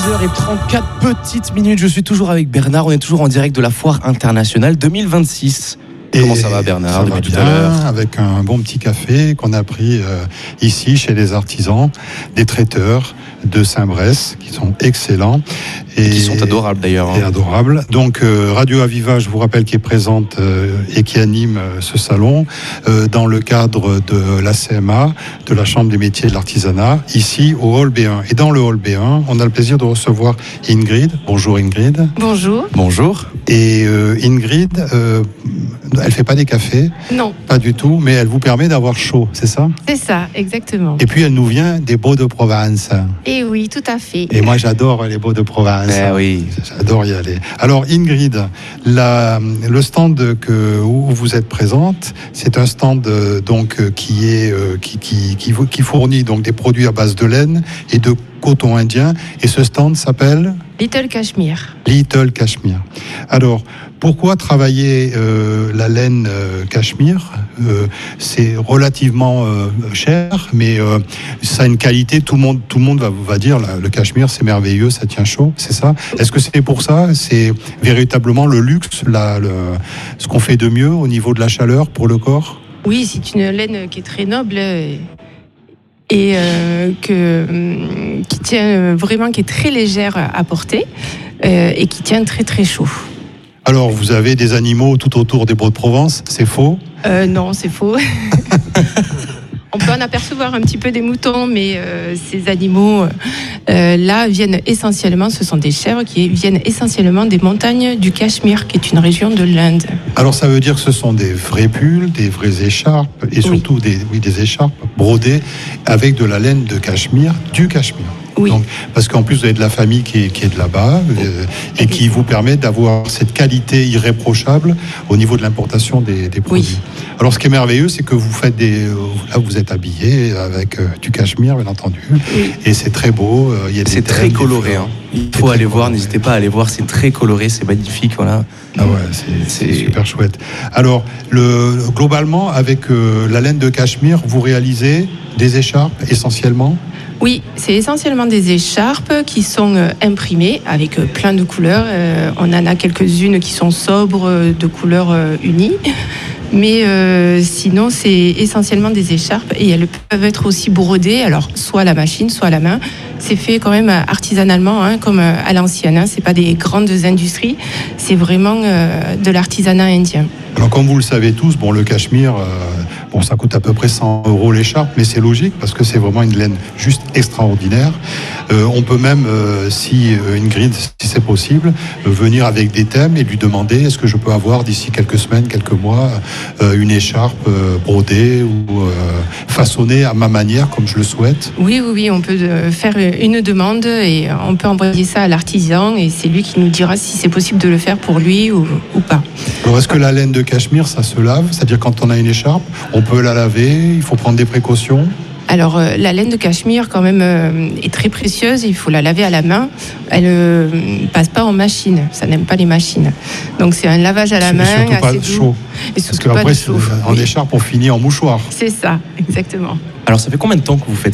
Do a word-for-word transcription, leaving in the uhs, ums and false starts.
heures trente-quatre petites minutes, je suis toujours avec Bernard, on est toujours en direct de la Foire Internationale deux mille vingt-six. Et comment ça va Bernard ça depuis va tout bien, à l'heure avec un bon petit café qu'on a pris euh, ici chez les artisans, des traiteurs de Saint-Bresse qui sont excellents. Et, et qui sont adorables d'ailleurs. Et hein. adorables. Donc euh, Radio Aviva, je vous rappelle, qui est présente euh, et qui anime euh, ce salon euh, dans le cadre de l'A C M A, de la Chambre des métiers et de l'artisanat, ici au Hall B un. Et dans le Hall B un, on a le plaisir de recevoir Ingrid. Bonjour Ingrid. Bonjour. Bonjour. Et euh, Ingrid, euh, elle fait pas des cafés. Non. Pas du tout, mais elle vous permet d'avoir chaud, c'est ça? C'est ça, exactement. Et puis elle nous vient des Baux de Provence. Et oui, tout à fait. Et moi j'adore les Baux de Provence. Eh oui. J'adore y aller. Alors Ingrid, la, le stand que, où vous êtes présente, c'est un stand donc qui est qui, qui, qui, qui fournit donc des produits à base de laine et de coton indien. Et ce stand s'appelle Little Cashmere. Little Cashmere. Alors, pourquoi travailler euh, la laine euh, cachemire euh, c'est relativement euh, cher, mais euh, ça a une qualité. Tout le monde, tout le monde va, va dire là, le cachemire, c'est merveilleux, ça tient chaud, c'est ça. Est-ce que c'est pour ça? C'est véritablement le luxe, la, le, ce qu'on fait de mieux au niveau de la chaleur pour le corps? Oui, c'est une laine qui est très noble. Et... et euh, que, qui tient vraiment, qui est très légère à porter euh, et qui tient très très chaud. Alors, vous avez des animaux tout autour des Baux de Provence, c'est faux? euh, Non, c'est faux. On peut en apercevoir un petit peu des moutons, mais euh, ces animaux euh, là viennent essentiellement, ce sont des chèvres qui viennent essentiellement des montagnes du Cachemire, qui est une région de l'Inde. Alors ça veut dire que ce sont des vrais pulls, des vraies écharpes, et surtout oui. Des, oui, des écharpes brodées avec de la laine de Cachemire, du Cachemire. Oui. Donc, parce qu'en plus vous avez de la famille qui est, qui est de là-bas euh, et qui vous permet d'avoir cette qualité irréprochable au niveau de l'importation des, des produits. Oui. Alors ce qui est merveilleux, c'est que vous faites des... Là vous êtes habillé avec euh, du cachemire, bien entendu, oui. Et c'est très beau. Euh, y a c'est très coloré. Hein. Il faut aller voir, n'hésitez pas à aller voir, c'est très coloré, c'est magnifique. Voilà. Ah ouais, c'est, c'est super chouette. Alors, le, globalement, avec euh, la laine de cachemire, vous réalisez des écharpes essentiellement? Oui, c'est essentiellement des écharpes qui sont euh, imprimées avec euh, plein de couleurs. Euh, on en a quelques-unes qui sont sobres, de couleurs euh, unies. Mais euh, sinon, c'est essentiellement des écharpes et elles peuvent être aussi brodées, alors soit à la machine, soit à la main. C'est fait quand même artisanalement, hein, comme à l'ancienne. Hein. C'est pas des grandes industries, c'est vraiment euh, de l'artisanat indien. Alors, comme vous le savez tous, bon, le cachemire, euh, bon, ça coûte à peu près cent euros l'écharpe, mais c'est logique parce que c'est vraiment une laine juste extraordinaire. Euh, on peut même, euh, si euh, Ingrid, si c'est possible, euh, venir avec des thèmes et lui demander est-ce que je peux avoir d'ici quelques semaines, quelques mois, euh, une écharpe euh, brodée ou euh, façonnée à ma manière, comme je le souhaite. Oui, oui, oui, on peut euh, faire une demande et on peut envoyer ça à l'artisan et c'est lui qui nous dira si c'est possible de le faire pour lui ou, ou pas. Alors, est-ce que la laine de cachemire, ça se lave? C'est-à-dire quand on a une écharpe, on peut la laver, il faut prendre des précautions? Alors, euh, la laine de cachemire, quand même, euh, est très précieuse. Il faut la laver à la main. Elle ne euh, passe pas en machine. Ça n'aime pas les machines. Donc, c'est un lavage à la c'est main. Surtout pas assez chaud. doux. Et parce qu'après, en oui. écharpe, on finit en mouchoir. C'est ça, exactement. Alors, ça fait combien de temps que vous faites